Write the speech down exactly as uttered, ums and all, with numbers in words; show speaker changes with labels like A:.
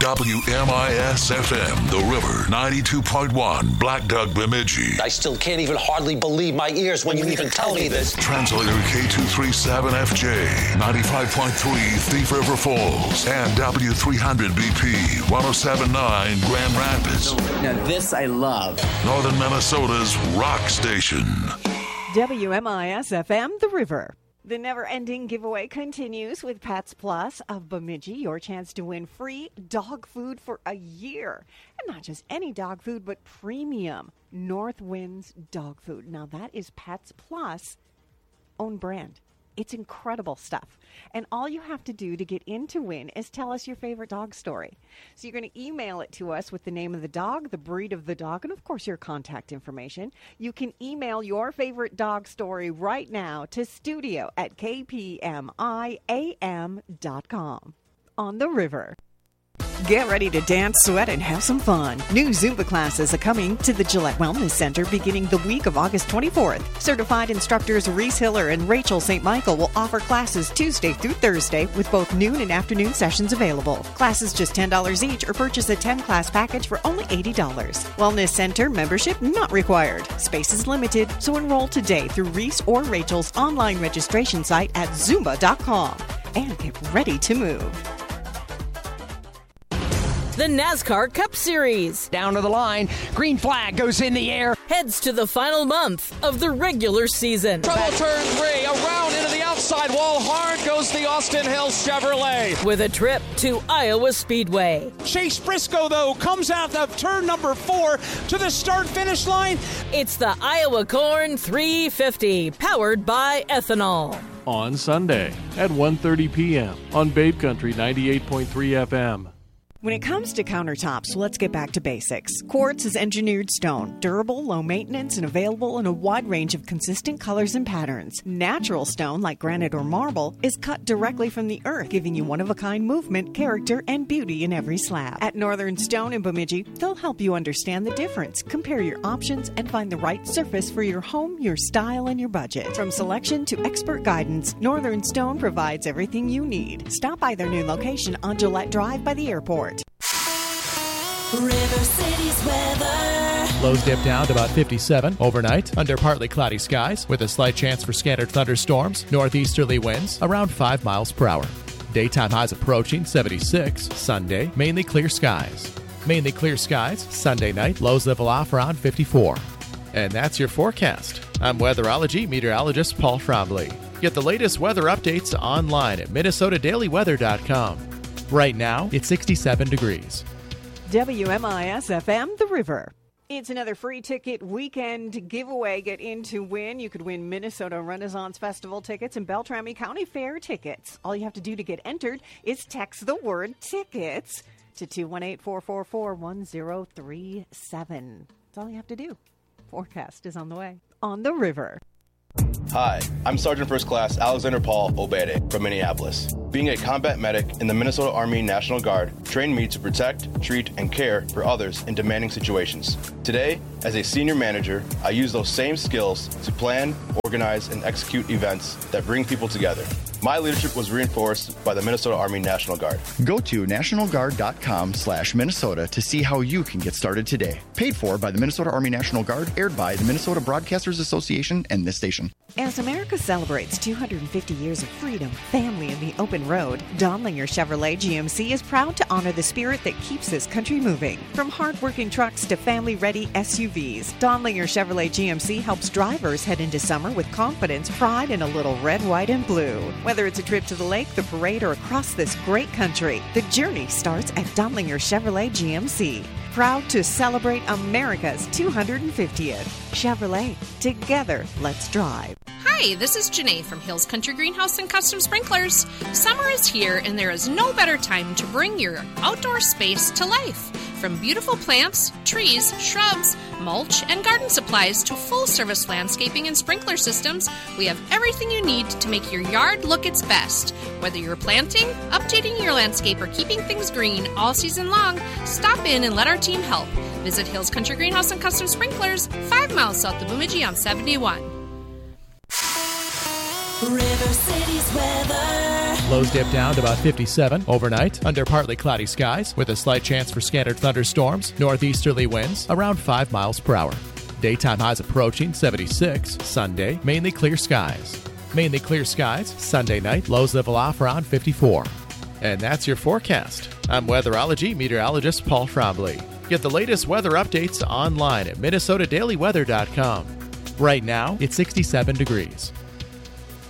A: W M I S F M, The River, ninety-two point one, Black Duck, Bemidji.
B: I still can't even hardly believe my ears when you even tell me this.
A: Translator K two thirty-seven F J, ninety-five point three, Thief River Falls, and W three hundred B P, one oh seven point nine, Grand Rapids.
C: Now this I love.
A: Northern Minnesota's rock station.
D: W M I S F M, The River. The never-ending giveaway continues with Pets Plus of Bemidji, your chance to win free dog food for a year. And not just any dog food, but premium Northwinds dog food. Now, that is Pets Plus own brand. It's incredible stuff. And all you have to do to get in to win is tell us your favorite dog story. So you're going to email it to us with the name of the dog, the breed of the dog, and of course your contact information. You can email your favorite dog story right now to studio at k p m i a m dot com. On the River. Get ready to dance, sweat, and have some fun. New Zumba classes are coming to the Gillette Wellness Center beginning the week of August twenty-fourth. Certified instructors Reese Hiller and Rachel Saint Michael will offer classes Tuesday through Thursday with both noon and afternoon sessions available. Classes just ten dollars each or purchase a ten-class package for only eighty dollars. Wellness Center membership not required. Space is limited, so enroll today through Reese or Rachel's online registration site at zumba dot com. And get ready to move.
E: The NASCAR Cup Series.
F: Down to the line, green flag goes in the air.
E: Heads to the final month of the regular season.
G: Trouble turn three, around into the outside wall, hard goes the Austin Hills Chevrolet.
E: With a trip to Iowa Speedway.
H: Chase Briscoe, though, comes out of turn number four to the start-finish line.
E: It's the Iowa Corn three fifty, powered by ethanol.
I: On Sunday at one thirty p.m. on Babe Country ninety-eight point three F M.
D: When it comes to countertops, let's get back to basics. Quartz is engineered stone, durable, low maintenance, and available in a wide range of consistent colors and patterns. Natural stone, like granite or marble, is cut directly from the earth, giving you one-of-a-kind movement, character, and beauty in every slab. At Northern Stone in Bemidji, they'll help you understand the difference, compare your options, and find the right surface for your home, your style, and your budget. From selection to expert guidance, Northern Stone provides everything you need. Stop by their new location on Gillette Drive by the airport.
J: River City's weather.
K: Lows dip down to about fifty-seven overnight under partly cloudy skies with a slight chance for scattered thunderstorms. Northeasterly winds around five miles per hour. Daytime highs approaching seventy-six. Sunday, mainly clear skies. Mainly clear skies Sunday night. Lows level off around fifty-four. And that's your forecast. I'm weatherology meteorologist Paul Frombley. Get the latest weather updates online at minnesota daily weather dot com. Right now, it's sixty-seven degrees.
D: W M I S F M, The River. It's another free ticket weekend giveaway. Get in to win. You could win Minnesota Renaissance Festival tickets and Beltrami County Fair tickets. All you have to do to get entered is text the word tickets to two one eight, four four four, one zero three seven. That's all you have to do. Forecast is on the way. On the River.
L: Hi, I'm Sergeant First Class Alexander Paul Obede from Minneapolis. Being a combat medic in the Minnesota Army National Guard trained me to protect, treat, and care for others in demanding situations. Today, as a senior manager, I use those same skills to plan, organize, and execute events that bring people together. My leadership was reinforced by the Minnesota Army National Guard.
M: Go to national guard dot com slash Minnesota to see how you can get started today. Paid for by the Minnesota Army National Guard, aired by the Minnesota Broadcasters Association and this station.
D: As America celebrates two hundred fifty years of freedom, family, and the open road, Donlinger Chevrolet G M C is proud to honor the spirit that keeps this country moving. From hard-working trucks to family-ready S U Vs, Donlinger Chevrolet G M C helps drivers head into summer with confidence, pride, and a little red, white, and blue. Whether it's a trip to the lake, the parade, or across this great country, the journey starts at Donlinger Chevrolet G M C. Proud to celebrate America's two hundred fiftieth. Chevrolet, together, let's drive.
N: Hi, this is Janae from Hills Country Greenhouse and Custom Sprinklers. Summer is here, and there is no better time to bring your outdoor space to life. From beautiful plants, trees, shrubs, mulch, and garden supplies to full-service landscaping and sprinkler systems, we have everything you need to make your yard look its best. Whether you're planting, updating your landscape, or keeping things green all season long, stop in and let our team help. Visit Hills Country Greenhouse and Custom Sprinklers, five miles south of Bemidji on seventy-one.
J: River City's weather.
K: Lows dip down to about fifty-seven. Overnight, under partly cloudy skies with a slight chance for scattered thunderstorms. Northeasterly winds around five miles per hour. Daytime highs approaching seventy-six. Sunday, mainly clear skies. Mainly clear skies. Sunday night, lows level off around fifty-four. And that's your forecast. I'm weatherology meteorologist Paul Trombley. Get the latest weather updates online at minnesota daily weather dot com. Right now, it's sixty-seven degrees.